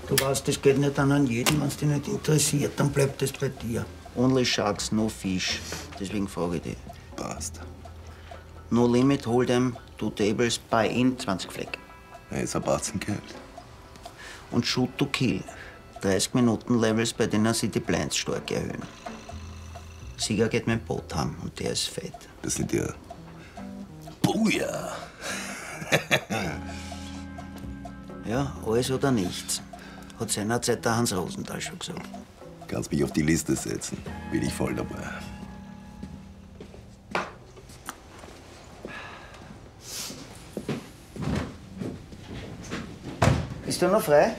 Du weißt, das geht nicht an jeden. Wenn es dich nicht interessiert, dann bleibt es bei dir. Only sharks, no fish. Deswegen frage ich dich. Passt. No limit, hold'em, 2 tables, buy in, 20 Fleck. Er ist ein Batzen Geld. Und shoot to kill. 30 Minuten Levels, bei denen sich die Blinds stark erhöhen. Sieger geht mit dem Boot heim und der ist fett. Das sind ja... Booyah! Ja, alles oder nichts. Hat seinerzeit der Hans Rosenthal schon gesagt. Kannst mich auf die Liste setzen. Bin ich voll dabei. Bist du noch frei?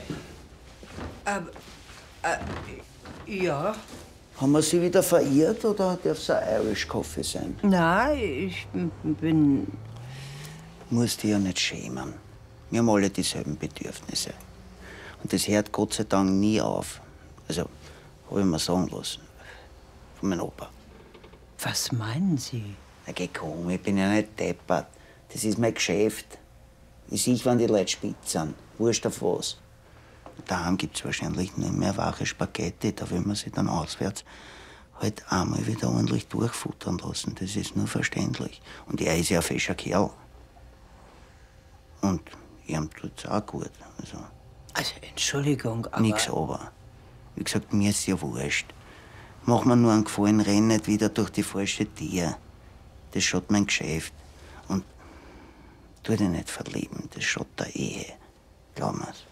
Ja. Haben wir sie wieder verirrt oder darf es ein Irish Coffee sein? Nein, ich bin... Musst dich ja nicht schämen. Wir haben alle dieselben Bedürfnisse. Und das hört Gott sei Dank nie auf. Also, habe ich mir sagen lassen. Von meinem Opa. Was meinen Sie? Na, geh komm, ich bin ja nicht deppert. Das ist mein Geschäft. Ich sehe, wenn die Leute spitz sind. Wurscht auf was. Daheim gibt's wahrscheinlich nur mehr wache Spaghetti. Da will man sich dann auswärts halt einmal wieder ordentlich durchfuttern lassen. Das ist nur verständlich. Und er ist ja ein fescher Kerl. Und ihm tut's auch gut. Also, Entschuldigung, aber... Nix aber. Wie gesagt, mir ist ja wurscht. Mach mir nur einen Gefallen, renn nicht wieder durch die falsche Tür. Das schaut mein Geschäft. Und tu dich nicht verlieben, das schaut der Ehe. Glaub mir's.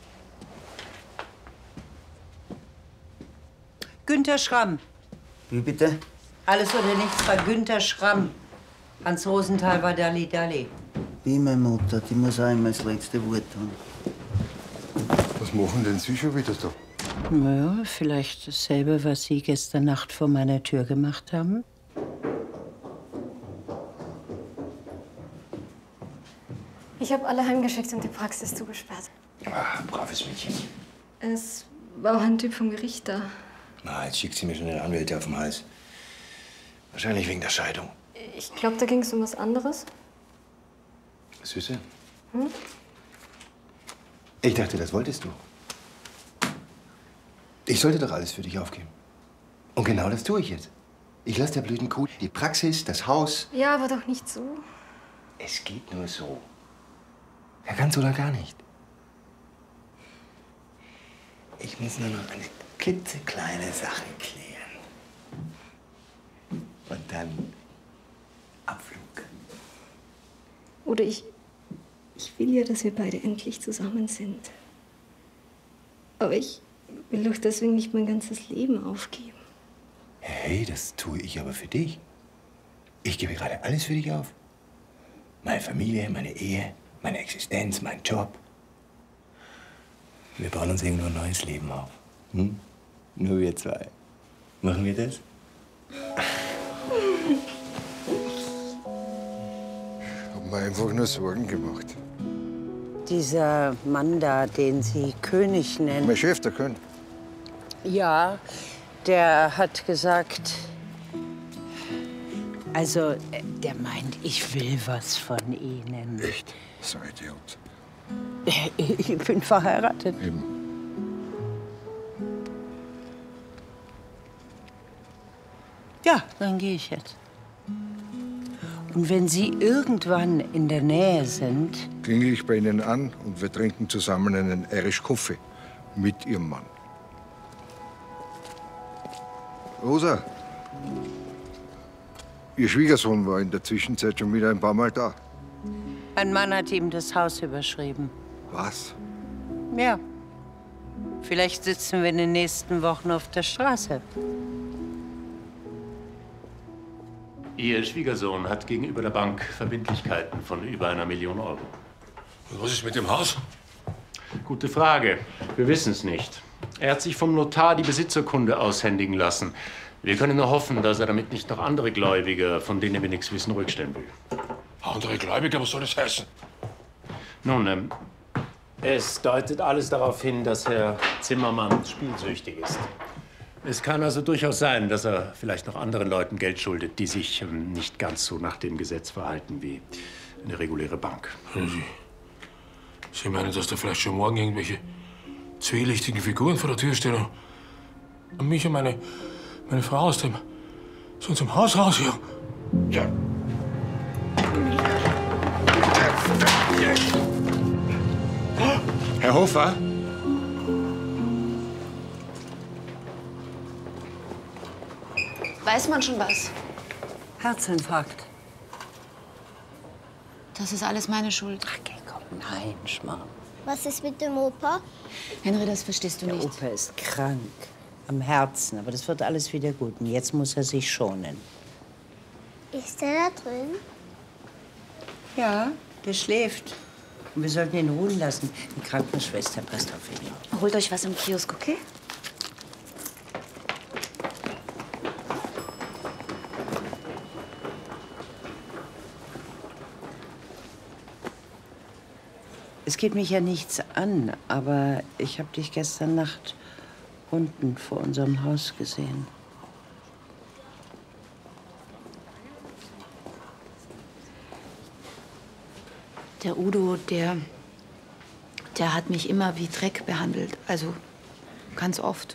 Günter Schramm. Wie bitte? Alles oder nichts bei Günter Schramm. Hans Rosenthal war Dalli. Wie meine Mutter, die muss auch immer das letzte Wort haben. Was machen denn Sie schon wieder da? Ja, vielleicht dasselbe, was Sie gestern Nacht vor meiner Tür gemacht haben. Ich habe alle heimgeschickt und die Praxis zugesperrt. Ah, braves Mädchen. Es war auch ein Typ vom Gericht da. Na, jetzt schickt sie mir schon eine Anwälte auf den Hals. Wahrscheinlich wegen der Scheidung. Ich glaube, da ging es um was anderes. Süße? Hm? Ich dachte, das wolltest du. Ich sollte doch alles für dich aufgeben. Und genau das tue ich jetzt. Ich lasse der blöden Kuh die Praxis, das Haus. Ja, aber doch nicht so. Es geht nur so. Ja, ganz oder gar nicht. Ich muss nur noch eine klitzekleine Sache klären. Und dann Abflug. Oder ich will ja, dass wir beide endlich zusammen sind. Aber ich will doch deswegen nicht mein ganzes Leben aufgeben. Hey, das tue ich aber für dich. Ich gebe gerade alles für dich auf. Meine Familie, meine Ehe, meine Existenz, mein Job. Wir bauen uns irgendwo ein neues Leben auf. Hm? Nur wir zwei. Machen wir das? Ich hab mir einfach nur Sorgen gemacht. Dieser Mann da, den Sie König nennen. Mein Chef, der König. Ja, der hat gesagt... Also, der meint, ich will was von Ihnen. Echt? So ein Idiot. Ich bin verheiratet. Eben. Ja, dann gehe ich jetzt. Und wenn Sie irgendwann in der Nähe sind... Klingel ich bei Ihnen an und wir trinken zusammen einen Irish Coffee mit Ihrem Mann. Rosa, Ihr Schwiegersohn war in der Zwischenzeit schon wieder ein paar Mal da. Ein Mann hat ihm das Haus überschrieben. Was? Ja. Vielleicht sitzen wir in den nächsten Wochen auf der Straße. Ihr Schwiegersohn hat gegenüber der Bank Verbindlichkeiten von über 1 Million Euro. Was ist mit dem Haus? Gute Frage. Wir wissen es nicht. Er hat sich vom Notar die Besitzurkunde aushändigen lassen. Wir können nur hoffen, dass er damit nicht noch andere Gläubiger, von denen wir nichts wissen, rückstellen will. Andere Gläubiger, was soll das heißen? Nun, es deutet alles darauf hin, dass Herr Zimmermann spielsüchtig ist. Es kann also durchaus sein, dass er vielleicht noch anderen Leuten Geld schuldet, die sich nicht ganz so nach dem Gesetz verhalten wie eine reguläre Bank. Sie meinen, dass da vielleicht schon morgen irgendwelche zwielichtigen Figuren vor der Tür stehen und mich und meine Frau aus unserem Haus rausjagen. Ja. Herr Hofer? Weiß man schon was? Herzinfarkt. Das ist alles meine Schuld. Ach, geh, komm, nein, Schmarrn. Was ist mit dem Opa? Henry, das verstehst du Der nicht. Opa ist krank. Am Herzen. Aber das wird alles wieder gut. Und jetzt muss er sich schonen. Ist er da drin? Ja, der schläft. Und wir sollten ihn ruhen lassen. Die Krankenschwester passt auf ihn. Holt euch was im Kiosk, okay? Es geht mich ja nichts an, aber ich habe dich gestern Nacht unten vor unserem Haus gesehen. Der Udo, der hat mich immer wie Dreck behandelt. Also ganz oft.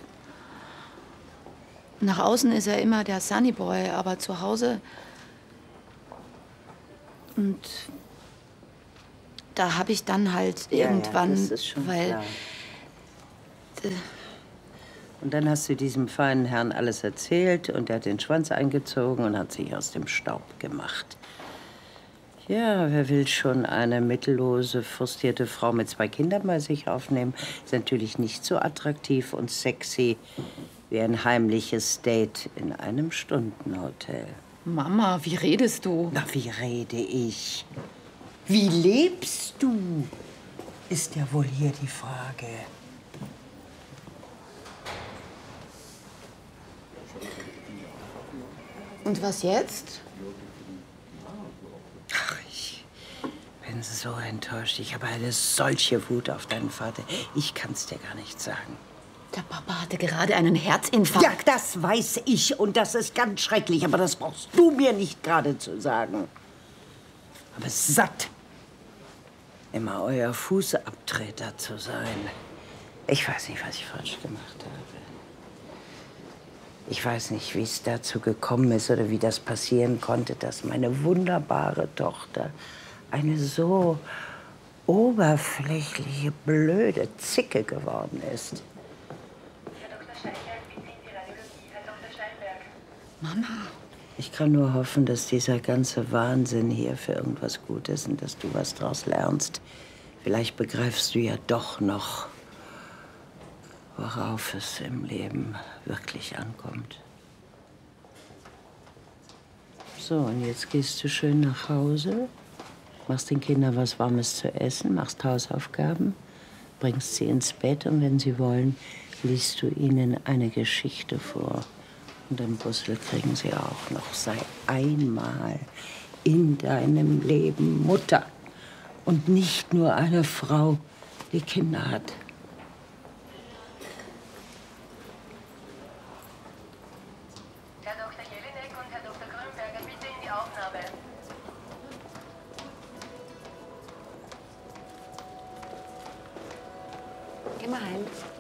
Nach außen ist er immer der Sunnyboy, aber zu Hause... Und da habe ich dann halt irgendwann, ja, das ist schon weil... klar. Und dann hast du diesem feinen Herrn alles erzählt und er hat den Schwanz eingezogen und hat sich aus dem Staub gemacht. Ja, wer will schon eine mittellose, frustrierte Frau mit 2 Kindern bei sich aufnehmen? Ist natürlich nicht so attraktiv und sexy wie ein heimliches Date in einem Stundenhotel. Mama, wie redest du? Na, wie rede ich? Wie lebst du? Ist ja wohl hier die Frage. Und was jetzt? Ach, ich bin so enttäuscht. Ich habe eine solche Wut auf deinen Vater. Ich kann's dir gar nicht sagen. Der Papa hatte gerade einen Herzinfarkt. Ja, das weiß ich und das ist ganz schrecklich. Aber das brauchst du mir nicht gerade zu sagen. Aber satt, immer euer Fußabtreter zu sein. Ich weiß nicht, was ich falsch gemacht habe. Ich weiß nicht, wie es dazu gekommen ist oder wie das passieren konnte, dass meine wunderbare Tochter eine so oberflächliche, blöde Zicke geworden ist. Mama. Ich kann nur hoffen, dass dieser ganze Wahnsinn hier für irgendwas gut ist und dass du was draus lernst. Vielleicht begreifst du ja doch noch, worauf es im Leben wirklich ankommt. So, und jetzt gehst du schön nach Hause, machst den Kindern was Warmes zu essen, machst Hausaufgaben, bringst sie ins Bett und wenn sie wollen, liest du ihnen eine Geschichte vor. Und im Bussel kriegen sie auch noch, sei einmal in deinem Leben Mutter und nicht nur eine Frau, die Kinder hat. Herr Dr. Jelinek und Herr Dr. Grünberger, bitte in die Aufnahme. Geh mal heim.